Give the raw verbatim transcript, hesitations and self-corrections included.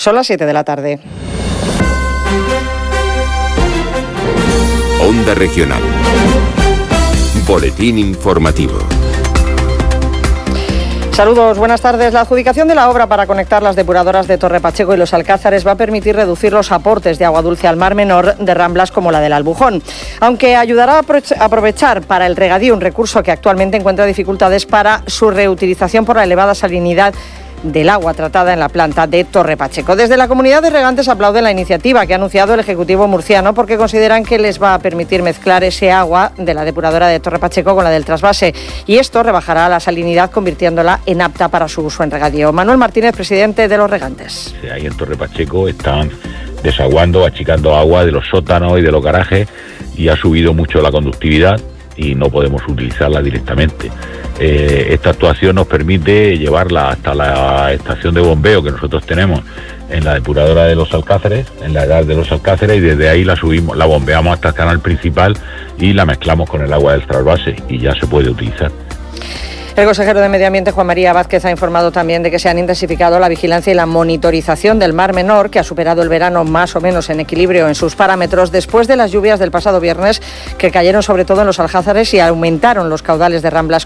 Son las siete de la tarde. Onda Regional. Boletín informativo. Saludos, buenas tardes. La adjudicación de la obra para conectar las depuradoras de Torre Pacheco y Los Alcázares va a permitir reducir los aportes de agua dulce al Mar Menor de ramblas como la del Albujón, aunque ayudará a aprovechar para el regadío un recurso que actualmente encuentra dificultades para su reutilización por la elevada salinidad del agua tratada en la planta de Torre Pacheco. Desde la comunidad de regantes aplauden la iniciativa que ha anunciado el Ejecutivo murciano porque consideran que les va a permitir mezclar ese agua de la depuradora de Torre Pacheco con la del trasvase y esto rebajará la salinidad convirtiéndola en apta para su uso en regadío. Manuel Martínez, presidente de los regantes. Ahí en Torre Pacheco están desaguando, achicando agua de los sótanos y de los garajes y ha subido mucho la conductividad y no podemos utilizarla directamente. Eh, esta actuación nos permite llevarla hasta la estación de bombeo que nosotros tenemos en la depuradora de Los Alcázares, en la edad de Los Alcázares, y desde ahí la subimos, la bombeamos hasta el canal principal y la mezclamos con el agua del trasvase y ya se puede utilizar. El consejero de Medio Ambiente, Juan María Vázquez, ha informado también de que se han intensificado la vigilancia y la monitorización del Mar Menor, que ha superado el verano más o menos en equilibrio en sus parámetros después de las lluvias del pasado viernes que cayeron sobre todo en Los Alcázares y aumentaron los caudales de ramblas